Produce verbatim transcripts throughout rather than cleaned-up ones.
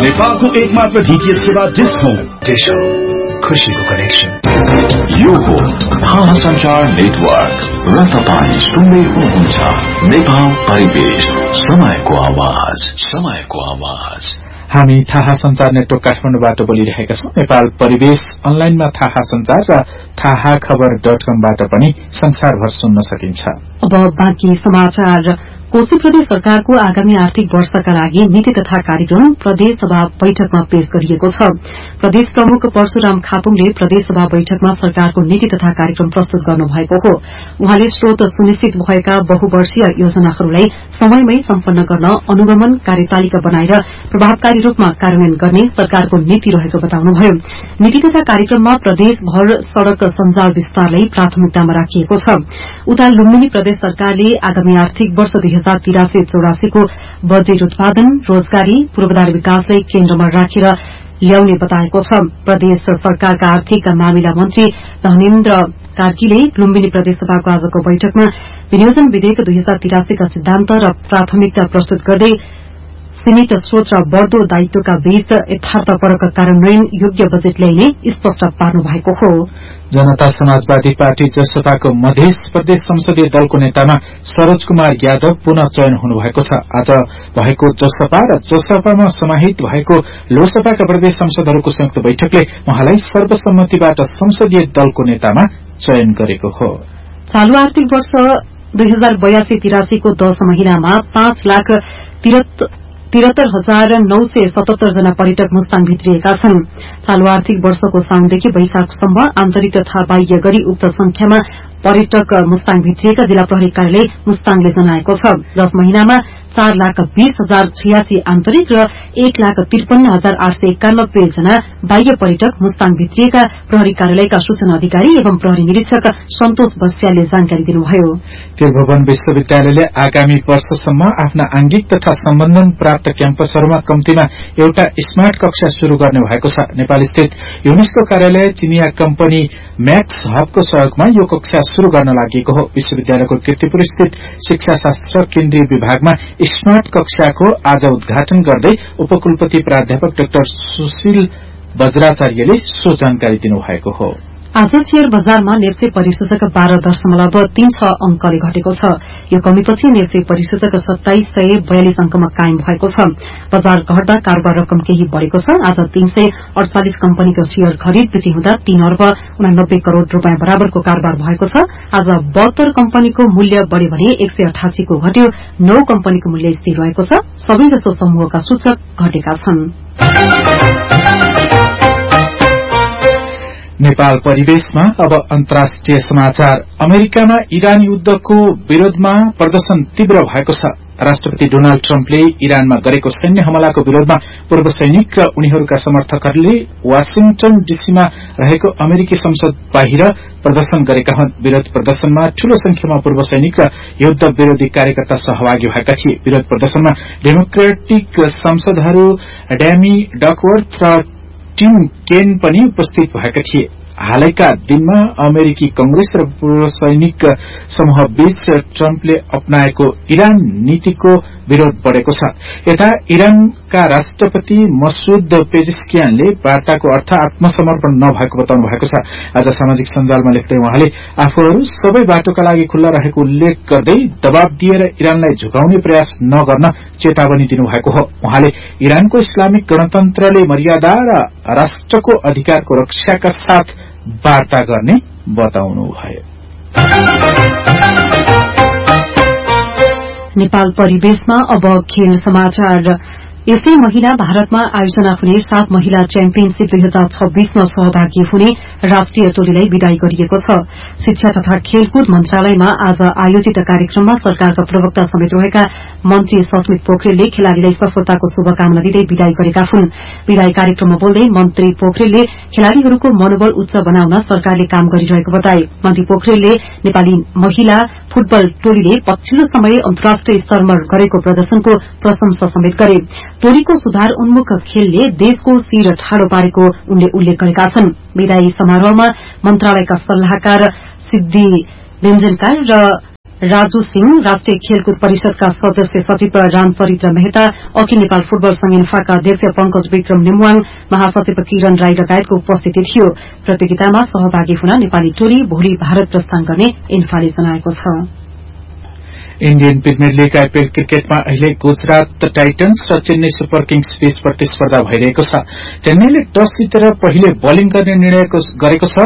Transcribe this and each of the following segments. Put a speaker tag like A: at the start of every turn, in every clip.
A: नेपालको एकमात्र डीटीएच सेवा डिश होम।
B: डिश होम, खुशीको कनेक्सन।
C: यो हो थाहा संचार नेटवर्क र तपाईं सुन्दै हुनुहुन्छ नेपाल परिवेश, समयको आवाज, समयको आवाज।
D: हामी थाहा संचार नेटवर्क काठमाडौँबाट बोलिरहेका छौं। नेपाल परिवेश अनलाइनमा थाहा संचार र थाहा खबर डट कमबाट पनि संसारभर सुन्न सकिन्छ।
E: अब बाँकी समाचार। कोशी प्रदेश सरकारको आगामी आर्थिक वर्षका लागि नीति तथा कार्यक्रम प्रदेश सभा बैठकमा पेश गरिएको छ। प्रदेश प्रमुख परशुराम खापुङले प्रदेश सभा बैठकमा सरकारको नीति तथा कार्यक्रम प्रस्तुत गर्नुभएको हो। उहाँले स्रोत सुनिश्चित भएका बहुवर्षीय योजनाहरूलाई समयमै सम्पन्न गर्न अनुगमन कार्यतालिका बनाएर प्रभावकारी रूपमा कार्यान्वयन गर्ने सरकारको नीति रहेको बताउनुभयो। नीति तथा कार्यक्रममा प्रदेशभर सड़क सञ्जाल विस्तारलाई प्राथमिकतामा राखिएको छ। उता लुम्बिनी प्रदेश सरकारले आगामी आर्थिक वर्ष दुई हजार तिरासी चौरासीको बजेट उत्पादन, रोजगारी, पूर्वाधार विकासलाई केन्द्रमा राखेर ल्याउने बताएको छ। प्रदेश सरकारका आर्थिक मामिला मन्त्री धनेन्द्र कार्कीले लुम्बिनी प्रदेश सभाको आजको बैठकमा विनियोजन विधेयक दुई हजार तिरासीका सिद्धान्त र प्राथमिकता प्रस्तुत गर्दै सीमित स्रोत र बढ़दो दायित्वका बीच यथार्थपरक कार्यान्वयन योग्य बजेट ल्याइने स्पष्ट पार्नु भएको हो।
D: जनता समाजवादी पार्टी जसपाको मध्य प्रदेश संसदीय दलको नेतामा सरोज कुमार यादव पुनः चयन हुनुभएको छ। आज भएको जसपा र जसपामा समाहित भएको लोकसभाका प्रदेश संसदहरूको संयुक्त बैठकले उहाँलाई सर्वसम्मतिबाट संसदीय दलको नेतामा चयन गरेको हो।
E: चालू आर्थिक वर्ष दुई हजार बयासी तिरासीको दश महिनामा पाँच लाख तिरत्तर हजार नौ सय सतहत्तर जना पर्यटक मुस्ताङ भित्रिएका छन्। चालू आर्थिक वर्षको साउनदेखि वैशाखसम्म आन्तरिक तथा बाह्य गरी उक्त संख्यामा पर्यटक मुस्ताङ भित्रिएका जिल्ला प्रहरी कार्यालय मुस्ताङले जनाएको छ। दश महिनामा चार लाख बीस हजार छियासी आन्तरिक र एक लाख त्रिपन्न हजार आठ सय एकानब्बे जना बाह्य पर्यटक मुस्ताङ भित्रिएका प्रहरी कार्यालयका सूचना अधिकारी एवं प्रहरी निरीक्षक सन्तोष बस्यालले जानकारी दिनुभयो।
D: त्रिभुवन विश्वविद्यालयले आगामी वर्षसम्म आफ्ना आंगिक तथा सम्बन्धन प्राप्त क्याम्पसहरूमा कम्तीमा एउटा स्मार्ट कक्षा शुरू गर्ने भएको छ। नेपाल स्थित युनेस्को कार्यालय चिनिया कम्पनी म्याक्स हबको सहयोगमा यो कक्षा शुरू गर्न लागि हो। विश्वविद्यालयको कीर्तिपुर स्थित शिक्षा शास्त्र केन्द्रीय विभागमा स्मार्ट कक्षाको आज उद्घाटन गर्दै उपकुलपति प्राध्यापक डाक्टर सुशील वज्राचार्यले सो जानकारी दिनुभएको हो।
E: आज शेयर बजारमा नेप्से परिसूचक बाह्र दशमलव तीन छ अंकले घटेको छ। यो कमीपछि नेप्से परिसूचक सत्ताइस सय बयालिस अंकमा कायम भएको छ। बजार घट्दा कारोबार रकम केही बढ़ेको छ। आज तीन सय अड़चालिस कम्पनीको शेयर खरिद बिक्री हुँदा तीन अर्ब उनानब्बे करोड़ रूपियाँ बराबरको कारोबार भएको छ। आज बहत्तर कम्पनीको मूल्य बढ़्यो भने एक सय अठासीको घट्यो। नौ कम्पनीको मूल्य स्थिर रहेको छ। सबैजसो समूहका सूचक घटेका छन्।
D: नेपाल परिवेशमा अब अन्तर्राष्ट्रिय समाचार। अमेरिकामा इरान युद्धको विरोधमा प्रदर्शन तीव्र भएको छ। राष्ट्रपति डोनाल्ड ट्रम्पले इरानमा गरेको सैन्य हमलाको विरोधमा पूर्व सैनिक र उनीहरूका समर्थकहरूले वाशिंटन डीसीमा रहेको अमेरिकी संसद बाहिर प्रदर्शन गरेका हुन्। विरोध प्रदर्शनमा ठूलो संख्यामा पूर्व सैनिक र युद्ध विरोधी कार्यकर्ता सहभागी भएका थिए। विरोध प्रदर्शनमा डेमोक्रेटिक सांसदहरू डैमी डकवर्थ र टिम केन पनि उपस्थित भएका थिए। हालैका दिनमा अमेरिकी कंग्रेस र पूर्व सैनिक समूह बीच ट्रम्पले अपनाएको इरान नीतिको विरोध बढ़ेको छ। यता इरानका राष्ट्रपति मसूद पेजेस्कियानले वार्ताको अर्थ आत्मसमर्पण नभएको बताउनु भएको छ। आज सामाजिक सञ्जालमा लेख्दै उहाँले आफूहरू सबै बाटोका लागि खुल्ला रहेको उल्लेख गर्दै दबाव दिएर इरानलाई झुकाउने प्रयास नगर्न चेतावनी दिनुभएको हो। उहाँले इरानको इस्लामिक गणतन्त्रले मर्यादा र राष्ट्रको अधिकारको रक्षाका साथ वार्ता गर्ने बताउनुभयो।
E: नेपाल परिवेशमा अब खेल समाचार। यसै महिना भारतमा आयोजना हुने सात महिला च्याम्पियनशीप दुई हजार छब्बीसमा सहभागी हुने राष्ट्रिय टोलीलाई विदाई गरिएको छ। शिक्षा तथा खेलकुद मन्त्रालयमा आज आयोजित कार्यक्रममा सरकारका प्रवक्ता समेत रहेका मन्त्री सस्मित पोखरेलले खेलाड़ीलाई सफलताको शुभकामना दिँदै विदाई गरेका हुन्। विदाई कार्यक्रममा बोल्दै मन्त्री पोखरेलले खेलाड़ीहरूको मनोबल उच्च बनाउन सरकारले काम गरिरहेको बताए। मन्त्री पोखरेलले नेपाली महिला फुटबल टोलीले पछिल्लो समय अन्तर्राष्ट्रिय स्तरमा गरेको प्रदर्शनको प्रशंसा समेत गरे। टोलीको सुधार उन्मुख खेलले देशको शिर ठाडो पारेको उनले उल्लेख गरेका छन्। विदाई समारोहमा मन्त्रालयका सल्लाहकार सिद्धि व्यञ्जनकार र राजू सिंह, राष्ट्रिय खेलकुद परिषदका सदस्य सचिव रामचरित्र मेहता, अखिल नेपाल फुटबल संघ इन्फाका अध्यक्ष पंकज विक्रम नेमुवाङ, महासचिव किरण राई लगायतको उपस्थिति थियो। प्रतियोगितामा सहभागी हुन नेपाली टोली भोलि भारत प्रस्थान गर्ने इन्फाले जनाएको छ।
D: इण्डियन प्रिमियर लीग आईपीएल क्रिकेटमा अहिले गुजरात टाइटन्स र चेन्नई सुपर किङ्स बीच प्रतिस्पर्धा भइरहेको छ। चेन्नईले टस जितेर पहिले बोलिङ गर्ने निर्णय गरेको छ।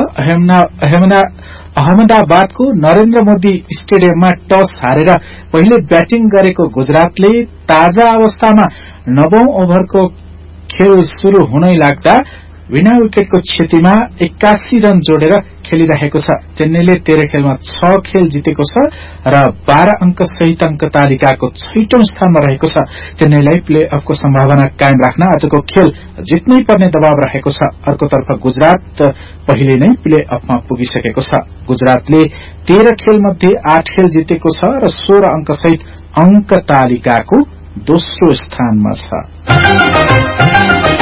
D: अहमदाबादको नरेन्द्र मोदी स्टेडियममा टस हारेर पहिले ब्याटिङ गरेको गुजरातले ताजा अवस्थामा नवौं ओभरको खेल शुरू हुनै लाग्दा बिना विकेटको क्षतिमा एक्कासी रन जोडेर खेलिरहेको छ। चेन्नईले तेह्र खेलमा छ खेल जितेको छ र बाह्र अंक सहित अंक तालिकाको छैटौं स्थानमा रहेको छ। चेन्नईलाई प्ले अफको सम्भावना कायम राख्न आजको खेल जित्नै पर्ने दबाव रहेको छ। अर्कोतर्फ गुजरात पहिले नै प्ले अफमा पुगिसकेको छ। गुजरातले तेह्र खेल मध्ये आठ खेल जितेको छ र सोह्र अंक सहित अंक तालिकाको दोस्रो स्थानमा छ।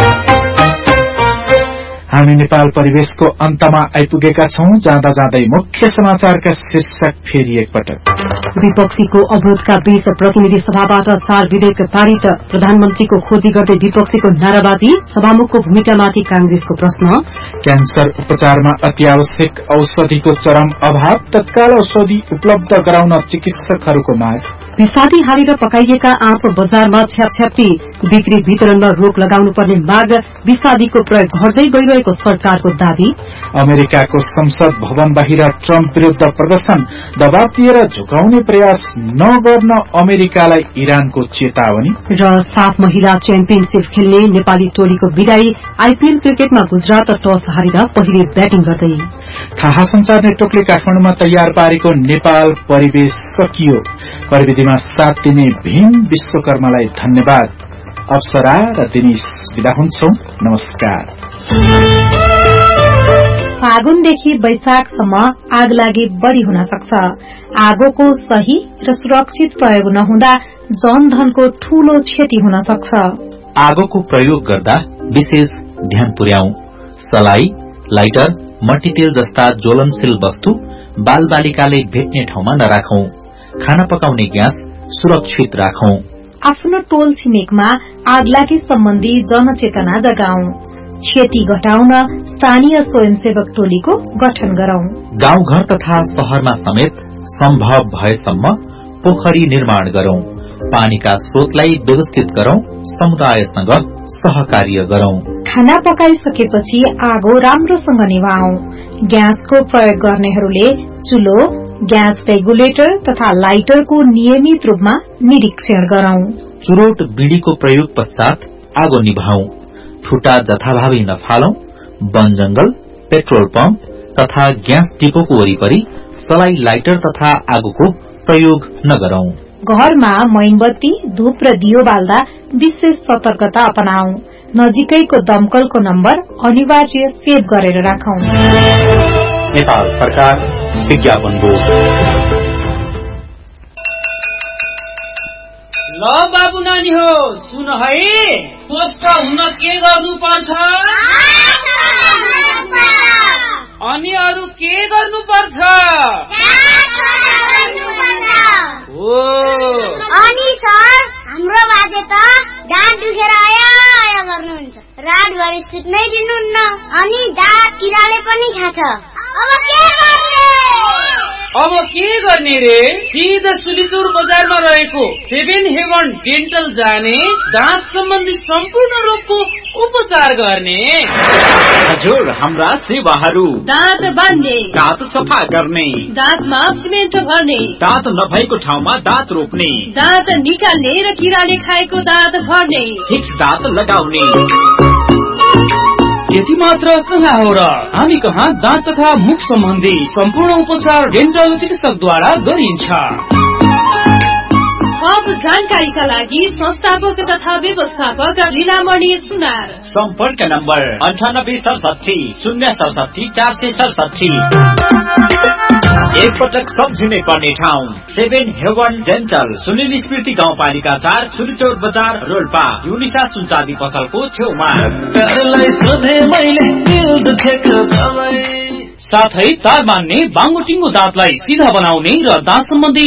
D: हामी नेपाल परिवेशको अन्तमा आइपुगेका छौं। जाँदा जाँदै मुख्य समाचारका शीर्षक फेरि एकपटक।
E: विपक्षीको अवरोधका बीच प्रतिनिधि सभाबाट चार विधेयक पारित। प्रधानमन्त्रीको खोजी गर्दै विपक्षीको नाराबाजी। सभामुखको भूमिकामाथि कांग्रेसको प्रश्न।
D: क्यान्सर उपचारमा अति आवश्यक औषधिको चरम अभाव। तत्काल औषधि उपलब्ध गराउन चिकित्सकहरूको माग। विषादी हालेर पकाइएका आँप बजारमा छ्यापछ्याप्ती। बिक्री वितरणमा रोक लगाउनुपर्ने माग। विषादीको प्रयोग घट्दै गइरहेको सरकारको दावी। अमेरिकाको संसद भवन बाहिर ट्रम्प विरूद्ध प्रदर्शन। दबाव दिएर झुकाउने प्रयास नगर्न अमेरिकालाई इरानको चेतावनी। र साफ महिला च्याम्पियनशीप खेल्ने नेपाली टोलीको विदाई। आईपीएल क्रिकेटमा गुजरात टस हारेर पहिले ब्याटिङ गर्दै। थाहा संचार नेटवर्कले काठमाडौँमा तयार पारेको नेपाल परिवेश सकियो। प्रविधिमा साथ दिने भीम विश्वकर्मालाई धन्यवाद। अप्सरा र दिनेश विदा हुन्छौं। नमस्कार।
F: फागुनदेखि वैशाखसम्म आगलागी बढ़ी हुन सक्छ। आगोको सही र सुरक्षित प्रयोग नहुँदा जनधनको ठूलो क्षति हुन सक्छ।
G: आगोको प्रयोग गर्दा विशेष ध्यान पुर्याऊ। सलाई, लाइटर, मट्टीतेल जस्ता ज्वलनशील वस्तु बालबालिकाले भेट्ने ठाउँमा नराखौं। खाना पकाउने ग्यास सुरक्षित राखौं।
F: आफ्नो टोल छिमेकमा आगलागी सम्बन्धी जनचेतना जगाऊ। क्षति घटाउन स्थानीय स्वयंसेवक टोलीको गठन गरौं।
G: गाउँघर तथा शहरमा समेत सम्भव भएसम्म पोखरी निर्माण गरौं। पानीका स्रोतलाई व्यवस्थित गरौं। समुदायसँग सहकार्य गरौं।
F: खाना पकाइसकेपछि आगो राम्रोसँग निभाऊ। ग्यासको प्रयोग गर्नेहरूले चुलो, ग्यास रेगुलेटर तथा लाइटरको नियमित रूपमा निरीक्षण गरौं।
G: चुरोट बीड़ीको प्रयोग पश्चात आगो निभाऊ। ठुटा जथाभावी नफालौं। वन जंगल, पेट्रोल पम्प तथा ग्यास डिपोको वरिपरि सलाई, लाइटर तथा आगोको प्रयोग नगरौं।
F: घरमा मोमबत्ती, धूप र दियो बाल्दा विशेष सतर्कता अपनाऊ। नजिकैको दमकलको नम्बर अनिवार्य सेभ गरेर राखौं।
G: नेपाल सरकार विज्ञापन बोर्ड।
H: ल बाबु नानी हो सुन है, स्वस्थ हुन के गर्नु पर्छ अनि अरु के गर्नु पर्छ? हो
I: अनि सर हाम्रो बाजे त दाँत दुखेर आया आया गर्नुहुन्छ। रात भरि सुत्नै दिनुहुन्न अनि दाँत किराले पनि खाछ। अब के गर्ने?
H: अब के गर्ने रे? सिधा सुलिचुर बजारमा रहेको सेभेन हेभन डेन्टल जाने, दाँत सम्बन्धी सम्पूर्ण रोगको उपचार गर्ने।
J: हजुर, हाम्रा सेवाहरू
K: दाँत बान्ने,
J: दाँत सफा गर्ने,
K: दाँतमा सिमेन्ट भर्ने,
J: दाँत नभएको ठाउँमा दाँत रोप्ने,
K: दाँत निकाल्ने र किराले खाएको दाँत भर्ने,
J: फिक्स दाँत लगाउने।
H: यति मात्र कहाँ हो र? हामी कहाँ दाँत तथा मुख सम्बन्धी सम्पूर्ण उपचार डेन्टल चिकित्सकद्वारा गरिन्छ।
K: थप जानकारीका लागि संस्थापक तथा व्यवस्थापक लीलामणि सुनार।
J: सम्पर्क नम्बर अन्ठानब्बे सडसठी शून्य सडसठी चार सय सडसठी। एक पटक सम्झिनै पर्ने ठाउँ सेभेन हेवन डेन्टल, सुनिल स्मृति गाउँपालिका चार, सुलिचौर बजार, रोल्पा, युनिसा सुनचाँदी पसलको छेउमा।
H: साथै तार बान्ने, बाङ्गो टिङ्गो दाँतलाई सिधा बनाउने र दाँत सम्बन्धी